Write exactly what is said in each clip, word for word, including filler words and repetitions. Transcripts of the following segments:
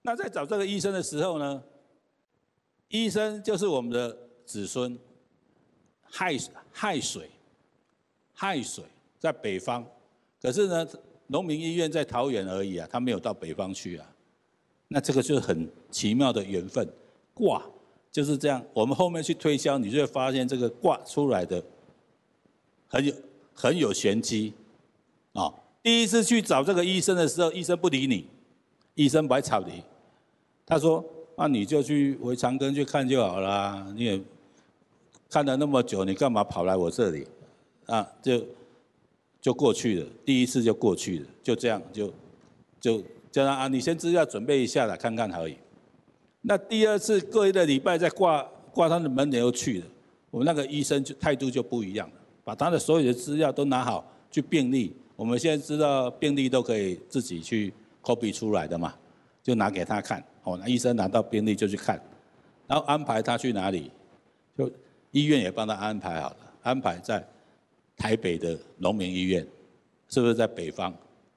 那在找这个医生的时候呢，医生就是我们的子孙，亥亥水，亥水在北方，可是呢，农民医院在桃园而已啊，他没有到北方去啊。那这个就是很奇妙的缘分，卦就是这样。我们后面去推销，你就会发现这个卦出来的很有很有玄机啊、哦。第一次去找这个医生的时候，医生不理你，医生不爱吵你。他说：“那、啊、你就去回长庚去看就好啦，你也看了那么久，你干嘛跑来我这里？啊，就就过去了，第一次就过去了，就这样就就叫他啊，你先资料准备一下啦，看看而已。那第二次过一个礼拜再挂挂他的门诊又去了，我们那个医生就态度就不一样了，把他的所有的资料都拿好去病历，我们现在知道病历都可以自己去 copy 出来的嘛，就拿给他看。”哦，那医生拿到病历就去看，然后安排他去哪里，就医院也帮他安排好了，安排在台北的农民医院，是不是在北方？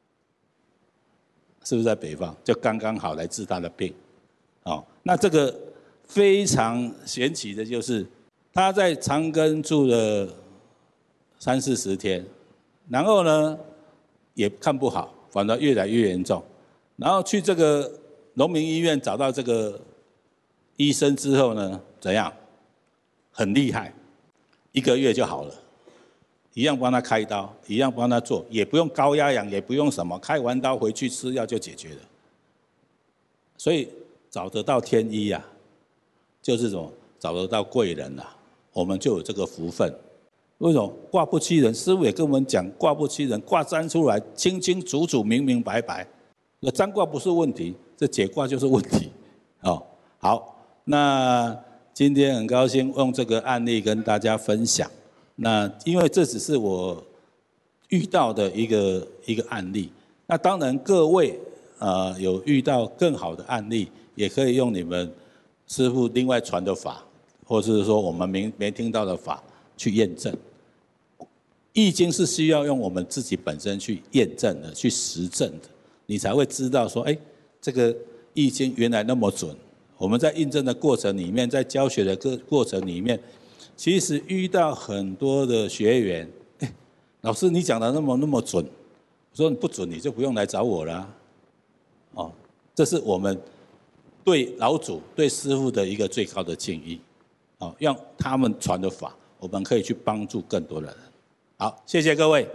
是不是在北方？就刚刚好来治他的病。哦，那这个非常神奇的就是，他在长庚住了三四十天，然后呢也看不好，反而越来越严重，然后去这个农民医院找到这个医生之后呢，怎样？很厉害，一个月就好了，一样帮他开刀，一样帮他做，也不用高压氧，也不用什么，开完刀回去吃药就解决了。所以找得到天医啊，就是什么？找得到贵人啊，我们就有这个福分。为什么？卦不欺人，师父也跟我们讲，卦不欺人，卦占出来清清楚楚、明明白白。那占卦不是问题，这解卦就是问题。哦，好，那今天很高兴用这个案例跟大家分享。那因为这只是我遇到的一个一个案例，那当然各位呃有遇到更好的案例，也可以用你们师父另外传的法，或是说我们没没听到的法去验证。易经是需要用我们自己本身去验证的，去实证的。你才会知道说，哎，这个易经原来那么准。我们在印证的过程里面，在教学的过过程里面，其实遇到很多的学员，哎，老师你讲的那么那么准，我说你不准你就不用来找我啦。哦，这是我们对老祖、对师父的一个最高的敬意。哦，让他们传的法，我们可以去帮助更多的人。好，谢谢各位。